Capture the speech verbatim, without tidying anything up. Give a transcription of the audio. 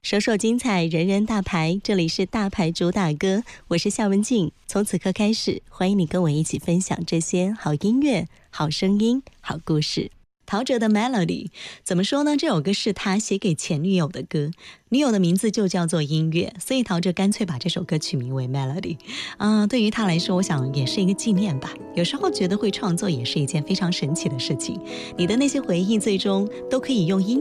首首精彩，人人大牌，这里是大牌主打歌，我是夏文静。从此刻开始，欢迎你跟我一起分享这些好音乐、好声音、好故事。陶喆的 Melody 怎么说呢？这首歌是他写给前女友的歌，女友的名字就叫做音乐，所以陶喆干脆把这首歌取名为 Melody。啊，对于他来说，我想也是一个纪念吧。有时候觉得会创作也是一件非常神奇的事情，你的那些回忆最终都可以用音